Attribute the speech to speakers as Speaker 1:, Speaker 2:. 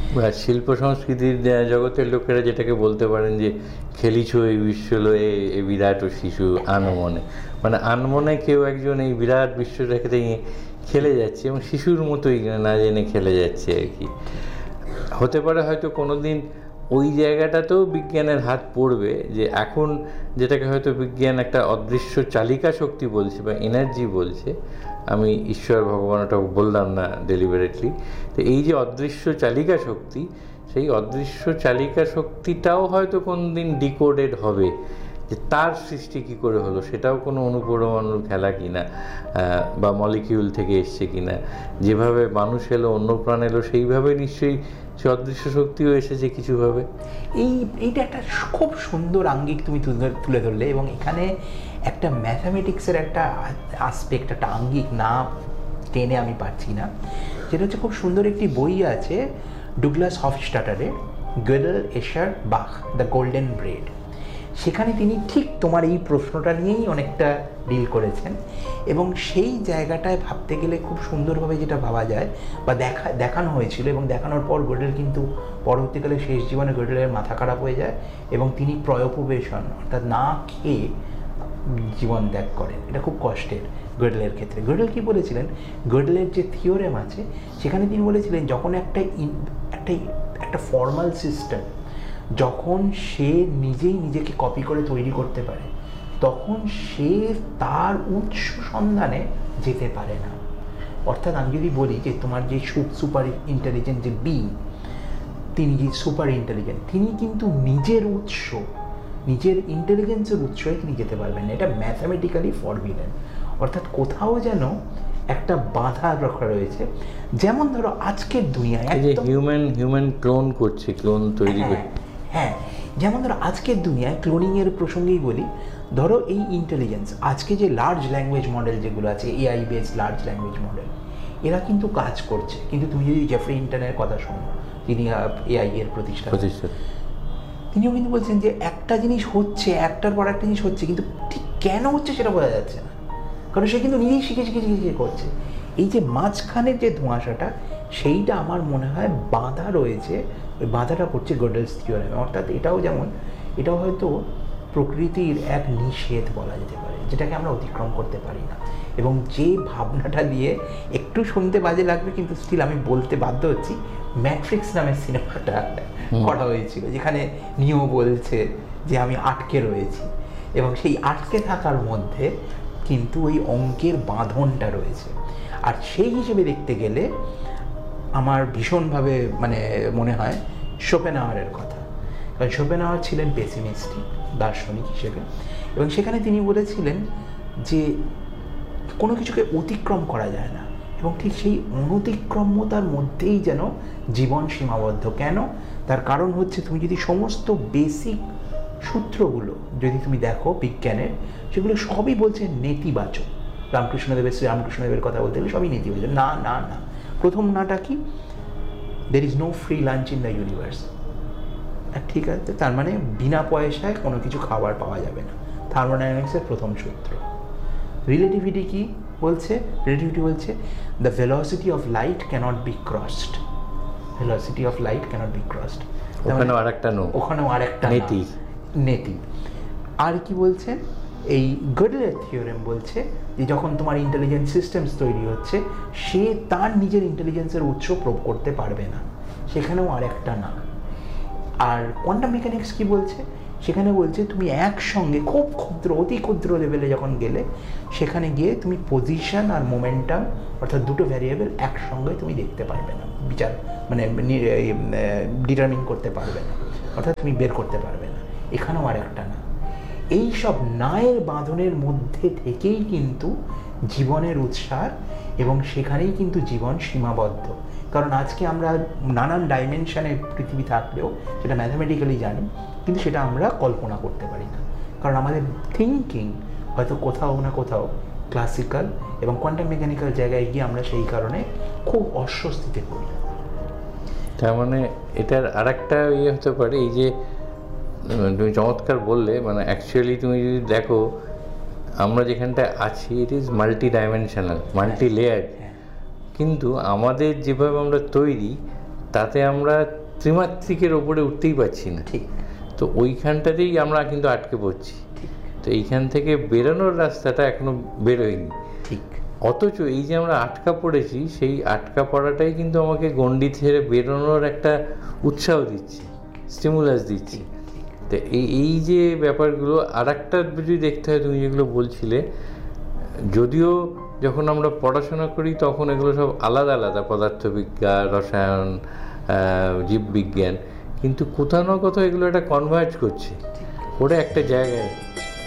Speaker 1: বা শিল্প সংস্কৃতির জগতের লোকেরা যেটাকে বলতে পারেন যে খেলিছ এই বিশ্বলয়ে এ বিরাট ও শিশু আনমনে, মানে আনমনে কেউ একজন এই বিরাট বিশ্বটাকে নিয়ে খেলে যাচ্ছে এবং শিশুর মতোই না জেনে খেলে যাচ্ছে আর কি। হতে পারে হয়তো কোনো দিন ওই জায়গাটাতেও বিজ্ঞানের হাত পড়বে, যে এখন যেটাকে হয়তো বিজ্ঞান একটা অদৃশ্য চালিকা শক্তি বলছে বা এনার্জি বলছে, আমি ঈশ্বর ভগবান ওটা বললাম না ডেলিবারেটলি, তো এই যে অদৃশ্য চালিকা শক্তি, সেই অদৃশ্য চালিকা শক্তিটাও হয়তো কোন দিন ডিকোডেড হবে, যে তার সৃষ্টি কী করে হলো, সেটাও কোনো অণুপরমাণুর খেলা কিনা বা মলিকিউল থেকে এসছে কিনা, যেভাবে মানুষ এলো অন্য প্রাণ এলো সেইভাবে নিশ্চয়ই সে অদৃশ্য শক্তিও এসেছে কিছুভাবে।
Speaker 2: এইটা একটা খুব সুন্দর আঙ্গিক তুমি তুলে ধরলে, এবং এখানে একটা ম্যাথামেটিক্সের একটা আসপেক্ট, একটা আঙ্গিক না টেনে আমি পারছি না, যেটা হচ্ছে খুব সুন্দর একটি বই আছে ডুগলাস হফস্টাটারের, গেডেল, এশার, বাখ, দ্য গোল্ডেন ব্রেড। সেখানে তিনি ঠিক তোমার এই প্রশ্নটা নিয়েই অনেকটা ডিল করেছেন, এবং সেই জায়গাটায় ভাবতে গেলে খুব সুন্দরভাবে যেটা ভাবা যায় বা দেখানো হয়েছিল, এবং দেখানোর পর গোডেল কিন্তু পরবর্তীকালে শেষ জীবনে গোডেলের মাথা খারাপ হয়ে যায় এবং তিনি প্রয়োপবেশন অর্থাৎ না খেয়ে জীবন ত্যাগ করেন। এটা খুব কষ্টের গোডেলের ক্ষেত্রে। গোডেল কী বলেছিলেন, গোডেলের যে থিওরেম আছে সেখানে তিনি বলেছিলেন যখন একটা ফর্মাল সিস্টেম যখন সে নিজেই নিজেকে কপি করে তৈরি করতে পারে, তখন সে তার উৎস সন্ধানে যেতে পারে না। অর্থাৎ আমি যদি বলি যে তোমার যে সুপার ইন্টেলিজেন্ট যে বিং, তিনি যে সুপার ইন্টেলিজেন্ট, তিনি কিন্তু নিজের উৎস, নিজের ইন্টেলিজেন্সের উৎসে তিনি যেতে পারবেন না। এটা ম্যাথামেটিক্যালি ফরবিডেন। অর্থাৎ কোথাও যেন একটা বাধা রাখা রয়েছে। যেমন ধরো আজকের দুনিয়ায়
Speaker 1: হিউম্যান ক্লোন করছে, ক্লোন তৈরি করছে।
Speaker 2: হ্যাঁ, যেমন ধরো আজকের দুনিয়ায় ক্লোনিংয়ের প্রসঙ্গেই বলি, ধরো এই ইন্টেলিজেন্স, আজকে যে লার্জ ল্যাঙ্গুয়েজ মডেল যেগুলো আছে, AI based large language model, এরা কিন্তু কাজ করছে। কিন্তু তুমি যদি জেফ্রি হিন্টনের কথা শোনো, তিনি এআই এর প্রতিষ্ঠাতা, তিনিও কিন্তু বলছেন যে একটা জিনিস হচ্ছে, একটার পর একটা জিনিস হচ্ছে, কিন্তু ঠিক কেন হচ্ছে সেটা বোঝা যাচ্ছে না, কারণ সে কিন্তু নিজেই শিখে করছে। এই যে মাঝখানের যে ধোঁয়াশাটা, সেইটা আমার মনে হয় বাধা রয়েছে, ওই বাধাটা করছে গোডেলস থিওরেমে। অর্থাৎ এটাও হয়তো প্রকৃতির এক নিষেধ বলা যেতে পারে, যেটাকে আমরা অতিক্রম করতে পারি না। এবং যে ভাবনাটা দিয়ে একটু শুনতে বাজে লাগবে, কিন্তু স্টিল আমি বলতে বাধ্য হচ্ছি, ম্যাট্রিক্স নামের সিনেমাটা করা হয়েছিল, যেখানে নিও বলছে যে আমি আটকে রয়েছি, এবং সেই আটকে থাকার মধ্যে কিন্তু ওই অঙ্কের বাঁধনটা রয়েছে। আর সেই হিসেবে দেখতে গেলে আমার ভীষণভাবে মনে হয় শোপেনহাওয়ারের কথা, কারণ শোপেনহাওয়ার ছিলেন পেসিমিস্টিক দার্শনিক হিসেবে, এবং সেখানে তিনি বলেছিলেন যে কোনো কিছুকে অতিক্রম করা যায় না, এবং ঠিক সেই অনতিক্রম্যতার মধ্যেই যেন জীবন সীমাবদ্ধ। কেন? তার কারণ হচ্ছে তুমি যদি সমস্ত বেসিক সূত্রগুলো যদি তুমি দেখো বিজ্ঞানের, সেগুলো সবই বলছে নেতিবাচক। শ্রীরামকৃষ্ণদেবের কথা বলতে গেলে সবই নেতিবাচক। না না না, প্রথম নাটা কি? There is no free lunch in the universe. ঠিক আছে, তার মানে বিনা পয়সায় কোনো কিছু খাবার পাওয়া যাবে না, থার্মোডাইনামিক্সের প্রথম সূত্র। রিলেটিভিটি কি বলছে? রিলেটিভিটি বলছে the velocity of light cannot B crossed. Velocity of light cannot B crossed, ওখানেও আরেকটা নেতি। আর কি বলছে? এই গডেলের থিওরেম বলছে যে যখন তোমার ইন্টেলিজেন্ট সিস্টেমস তৈরি হচ্ছে, সে তার নিজের ইন্টেলিজেন্সের উৎস প্রুভ করতে পারবে না, সেখানেও আরেকটা না। আর কোয়ান্টাম মেকানিক্স কি বলছে? সেখানে বলছে তুমি একসঙ্গে খুব ক্ষুদ্র, অতি ক্ষুদ্র লেভেলে যখন গেলে, সেখানে গিয়ে তুমি পজিশন আর মোমেন্টাম অর্থাৎ দুটো ভ্যারিয়েবল একসঙ্গে তুমি দেখতে পারবে না, ডিটারমিন করতে পারবে না, অর্থাৎ তুমি বের করতে পারবে না। এখানেও আরেকটা না। এই সব নায়ের বাঁধনের মধ্যে থেকেই কিন্তু জীবনের উৎসার, এবং সেখানেই কিন্তু জীবন সীমাবদ্ধ। কারণ আজকে আমরা নানান ডাইমেনশনে পৃথিবী থাকলেও সেটা ম্যাথামেটিক্যালি জানি, কিন্তু সেটা আমরা কল্পনা করতে পারি না, কারণ আমাদের থিঙ্কিং হয়তো কোথাও না কোথাও ক্লাসিক্যাল এবং কোয়ান্টাম মেকানিক্যাল জায়গায় গিয়ে আমরা সেই কারণে খুব অস্বস্তিতে পড়ি।
Speaker 1: তার মানে এটার আরেকটা ইয়ে হতে পারে, এই যে তুমি চমৎকার বললে, মানে অ্যাকচুয়ালি তুমি যদি দেখো আমরা যেখানটায় আছি, it is multi dimensional, multi layer, কিন্তু আমাদের যেভাবে আমরা তৈরি তাতে আমরা ত্রিমাত্রিকের ওপরে উঠতেই পারছি না।
Speaker 2: ঠিক।
Speaker 1: তো ওইখানটাতেই আমরা কিন্তু আটকে পড়ছি। তো এইখান থেকে বেরোনোর রাস্তাটা এখনো বেরোয়নি।
Speaker 2: ঠিক।
Speaker 1: অথচ এই যে আমরা আটকা পড়েছি, সেই আটকা পড়াটাই কিন্তু আমাকে গণ্ডি ছেড়ে বেরোনোর একটা উৎসাহ দিচ্ছে, স্টিমুলাস দিচ্ছে। তো এই যে ব্যাপারগুলো, আর একটা যদি দেখতে হয়, তুমি যেগুলো বলছিলে, যদিও যখন আমরা পড়াশোনা করি তখন এগুলো সব আলাদা আলাদা, পদার্থবিজ্ঞান, রসায়ন, জীববিজ্ঞান, কিন্তু কোথাও না কোথাও এগুলো একটা কনভার্জ করছে, ওরা একটা জায়গায়